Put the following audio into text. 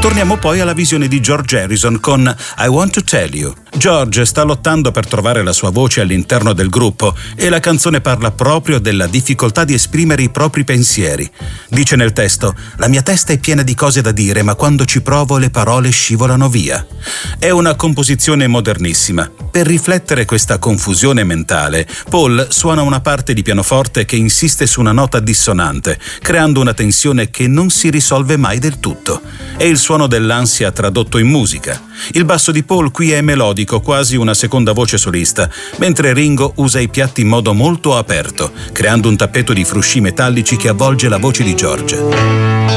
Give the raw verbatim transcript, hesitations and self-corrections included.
Torniamo poi alla visione di George Harrison con I Want to Tell You. George sta lottando per trovare la sua voce all'interno del gruppo e la canzone parla proprio della difficoltà di esprimere i propri pensieri. Dice nel testo: «La mia testa è piena di cose da dire, ma quando ci provo le parole scivolano via». È una composizione modernissima. Per riflettere questa confusione mentale, Paul suona una parte di pianoforte che insiste su una nota dissonante, creando una tensione che non si risolve mai del tutto. È il suono dell'ansia tradotto in musica. Il basso di Paul qui è melodico, quasi una seconda voce solista, mentre Ringo usa i piatti in modo molto aperto, creando un tappeto di frusci metallici che avvolge la voce di George.